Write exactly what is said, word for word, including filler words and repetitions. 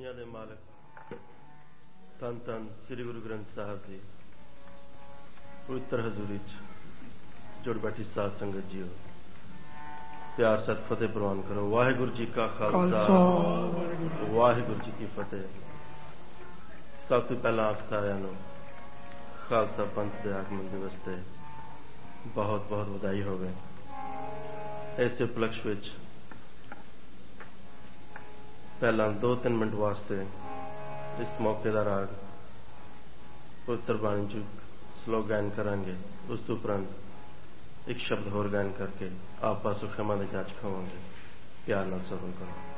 ਦੁਨੀਆ ਦੇ ਮਾਲਕ ਧੰਨ ਧੰਨ ਸ੍ਰੀ ਗੁਰੂ ਗ੍ਰੰਥ ਸਾਹਿਬ ਜੀ ਪਵਿੱਤਰ ਹਜ਼ੂਰੀ 'ਚ ਜੁੜ ਬੈਠੀ ਸਾਧ ਸੰਗਤ ਜੀਓ, ਪਿਆਰ ਸਤ ਫਤਿਹ ਪ੍ਰਵਾਨ ਕਰੋ। ਵਾਹਿਗੁਰੂ ਜੀ ਕਾ ਖਾਲਸਾ, ਵਾਹਿਗੁਰੂ ਜੀ ਕੀ ਫਤਿਹ। ਸਭ ਤੋਂ ਪਹਿਲਾਂ ਆਪ ਸਾਰਿਆਂ ਨੂੰ ਖਾਲਸਾ ਪੰਥ ਦੇ ਆਗਮਨ ਦਿਵਸ ਤੇ ਬਹੁਤ ਬਹੁਤ ਵਧਾਈ ਹੋਵੇ। ਇਸ ਉਪਲਕਸ਼ ਵਿੱਚ ਪਹਿਲਾਂ ਦੋ ਤਿੰਨ ਮਿੰਟ ਵਾਸਤੇ ਇਸ ਮੌਕੇ ਦਾ ਰਾਗ ਪਵਿੱਤਰ ਬਾਣੀ 'ਚ ਸ਼ਲੋਕ ਗਾਇਨ ਕਰਾਂਗੇ। ਉਸ ਤੋਂ ਉਪਰੰਤ ਇੱਕ ਸ਼ਬਦ ਹੋਰ ਗਾਇਨ ਕਰਕੇ ਆਪ ਪਾਸੋਂ ਖਿਮਾ ਦੀ ਜਾਚ ਖਾਵਾਂਗੇ। ਪਿਆਰ ਨਾਲ ਸਰਵਣ ਕਰੋ।